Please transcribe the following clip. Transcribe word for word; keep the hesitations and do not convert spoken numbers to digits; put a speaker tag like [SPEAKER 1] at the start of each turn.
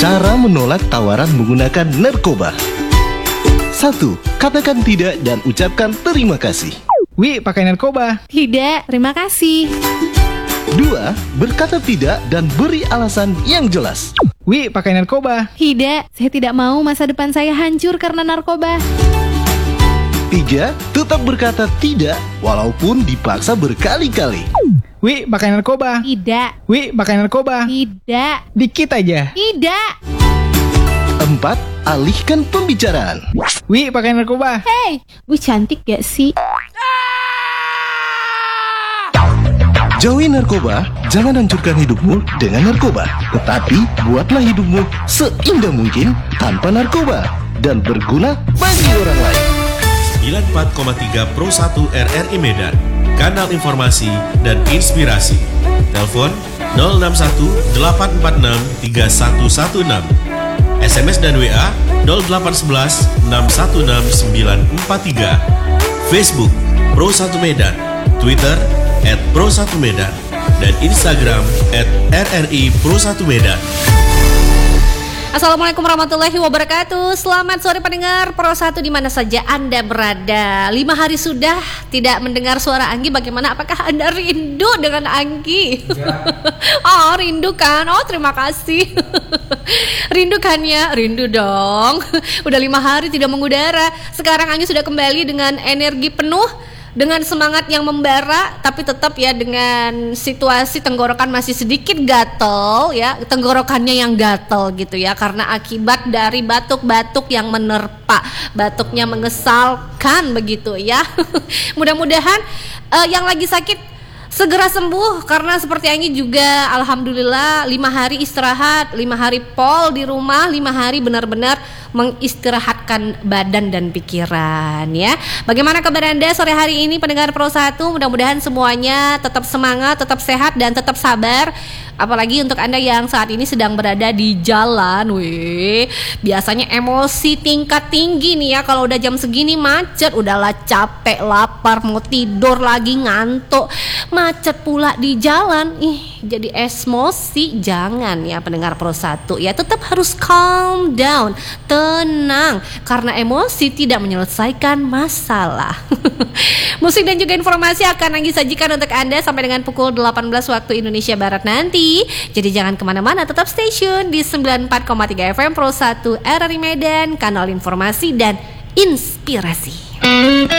[SPEAKER 1] Cara menolak tawaran menggunakan narkoba. Satu. Katakan tidak dan ucapkan terima kasih.
[SPEAKER 2] Wi, pakai narkoba.
[SPEAKER 3] Tidak, terima kasih.
[SPEAKER 1] Dua. Berkata tidak dan beri alasan yang jelas.
[SPEAKER 2] Wi, pakai narkoba.
[SPEAKER 3] Tidak, saya tidak mau masa depan saya hancur karena narkoba.
[SPEAKER 1] Tiga. Tetap berkata tidak walaupun dipaksa berkali-kali.
[SPEAKER 2] Wi, pakai narkoba.
[SPEAKER 3] Tidak.
[SPEAKER 2] Wi, pakai narkoba.
[SPEAKER 3] Tidak.
[SPEAKER 2] Dikit aja.
[SPEAKER 3] Tidak.
[SPEAKER 1] Empat. Alihkan pembicaraan.
[SPEAKER 2] Wi, pakai narkoba.
[SPEAKER 3] Hei, gue cantik gak sih?
[SPEAKER 1] Jauhi narkoba, jangan hancurkan hidupmu dengan narkoba. Tetapi buatlah hidupmu seindah mungkin tanpa narkoba dan berguna bagi orang lain.
[SPEAKER 4] sembilan puluh empat koma tiga Pro satu R R I Medan, kanal informasi dan inspirasi. Telepon nol enam satu delapan empat enam tiga satu satu enam. S M S dan W A nol delapan satu satu enam satu enam sembilan empat tiga. Facebook Pro satu Medan, Twitter et pro satu medan, dan Instagram et R R I Pro satu Medan.
[SPEAKER 5] Assalamualaikum warahmatullahi wabarakatuh. Selamat sore pendengar Pro satu di mana saja Anda berada. Lima hari sudah tidak mendengar suara Anggi. Bagaimana? Apakah Anda rindu dengan Anggi? Ya. Oh, rindu kan? Oh, terima kasih. Rindu kan ya? Rindu dong. Udah lima hari tidak mengudara. Sekarang Anggi sudah kembali dengan energi penuh, dengan semangat yang membara, tapi tetap ya dengan situasi tenggorokan masih sedikit gatel ya, tenggorokannya yang gatel gitu ya, karena akibat dari batuk-batuk yang menerpa, batuknya mengesalkan begitu ya. Mudah-mudahan uh, yang lagi sakit segera sembuh, karena seperti Anggi juga alhamdulillah lima hari istirahat, lima hari pol di rumah, lima hari benar-benar mengistirahatkan badan dan pikiran ya. Bagaimana kabar Anda sore hari ini pendengar Pro satu? Mudah-mudahan semuanya tetap semangat, tetap sehat dan tetap sabar. Apalagi untuk Anda yang saat ini sedang berada di jalan, weh. Biasanya emosi tingkat tinggi nih ya, kalau udah jam segini macet, udahlah capek, lapar, mau tidur lagi, ngantuk, macet pula di jalan. Ih, jadi emosi. Jangan ya pendengar Pro satu ya, tetap harus calm down, tenang, karena emosi tidak menyelesaikan masalah. Musik dan juga informasi akan Anggi sajikan untuk Anda sampai dengan pukul delapan belas waktu Indonesia Barat nanti. Jadi jangan kemana-mana, tetap stay tune di sembilan puluh empat koma tiga F M Pro satu R R I Medan, kanal informasi dan inspirasi.